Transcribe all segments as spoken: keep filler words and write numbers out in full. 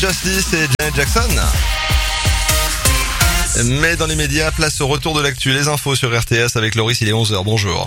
Justice et Janet Jackson. Mais dans les médias, place au retour de l'actu. Les infos sur R T S avec Loris, il est onze heures. Bonjour.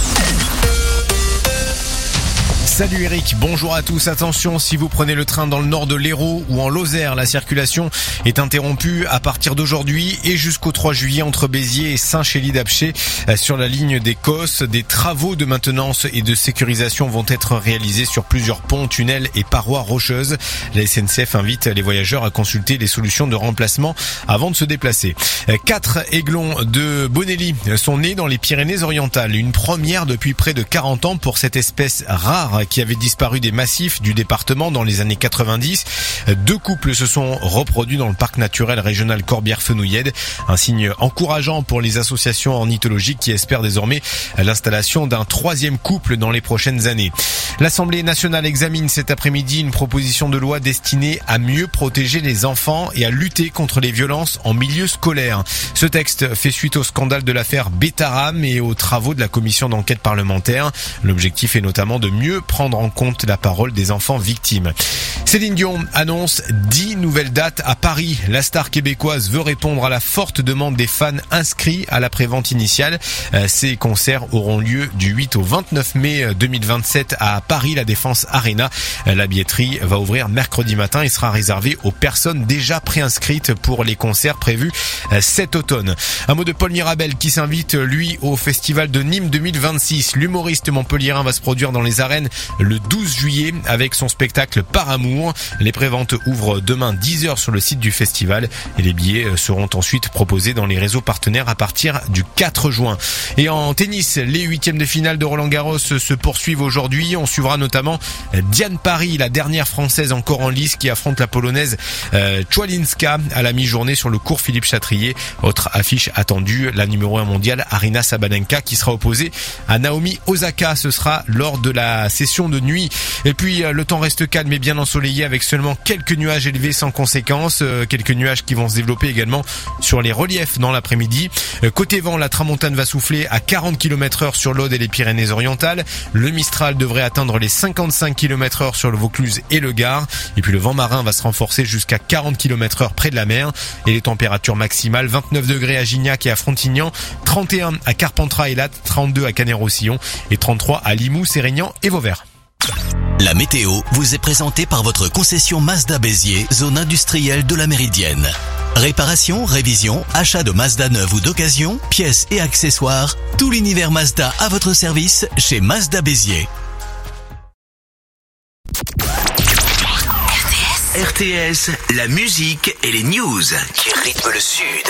Salut Eric, bonjour à tous. Attention, si vous prenez le train dans le nord de l'Hérault ou en Lozère, la circulation est interrompue à partir d'aujourd'hui et jusqu'au trois juillet entre Béziers et Saint-Chély-d'Apcher. Sur la ligne des Cosses, des travaux de maintenance et de sécurisation vont être réalisés sur plusieurs ponts, tunnels et parois rocheuses. La S N C F invite les voyageurs à consulter les solutions de remplacement avant de se déplacer. Quatre aiglons de Bonelli sont nés dans les Pyrénées-Orientales. Une première depuis près de quarante ans pour cette espèce rare qui avait disparu des massifs du département dans les années quatre-vingt-dix. Deux couples se sont reproduits dans le parc naturel régional Corbière-Fenouillède. Un signe encourageant pour les associations ornithologiques qui espèrent désormais l'installation d'un troisième couple dans les prochaines années. L'Assemblée nationale examine cet après-midi une proposition de loi destinée à mieux protéger les enfants et à lutter contre les violences en milieu scolaire. Ce texte fait suite au scandale de l'affaire Betaram et aux travaux de la commission d'enquête parlementaire. L'objectif est notamment de mieux prendre en compte la parole des enfants victimes. Céline Dion annonce dix nouvelles dates à Paris. La star québécoise veut répondre à la forte demande des fans inscrits à la prévente initiale. Ces concerts auront lieu du huit au vingt-neuf mai deux mille vingt-sept à Paris, la Défense Arena. La billetterie va ouvrir mercredi matin et sera réservée aux personnes déjà préinscrites pour les concerts prévus cet automne. Un mot de Paul Mirabel qui s'invite, lui, au Festival de Nîmes deux mille vingt-six. L'humoriste montpelliérain va se produire dans les arènes le douze juillet avec son spectacle Par Amour. Les préventes ouvrent demain dix heures sur le site du festival et les billets seront ensuite proposés dans les réseaux partenaires à partir du quatre juin. Et en tennis, les huitièmes de finale de Roland-Garros se poursuivent aujourd'hui. On suivra notamment Diane Paris, la dernière française encore en lice qui affronte la polonaise euh, Chwalinska à la mi-journée sur le court Philippe Chatrier. Autre affiche attendue, la numéro un mondiale Aryna Sabalenka qui sera opposée à Naomi Osaka. Ce sera lors de la session de nuit. Et puis le temps reste calme et bien ensoleillé avec seulement quelques nuages élevés sans conséquence. Euh, quelques nuages qui vont se développer également sur les reliefs dans l'après-midi. Euh, côté vent, la tramontane va souffler à quarante kilomètres heure sur l'Aude et les Pyrénées-Orientales. Le Mistral devrait atteindre les cinquante-cinq kilomètres heure sur le Vaucluse et le Gard. Et puis le vent marin va se renforcer jusqu'à quarante kilomètres heure près de la mer. Et les températures maximales, vingt-neuf degrés à Gignac et à Frontignan, trente et un à Carpentras et Latte, trente-deux à Canet-Roussillon et trente-trois à Limoux, Sérignan et Vauvert. La météo vous est présentée par votre concession Mazda Béziers, zone industrielle de la Méridienne. Réparation, révision, achat de Mazda neuve ou d'occasion, pièces et accessoires, tout l'univers Mazda à votre service chez Mazda Béziers. R T S, la musique et les news qui rythment le Sud.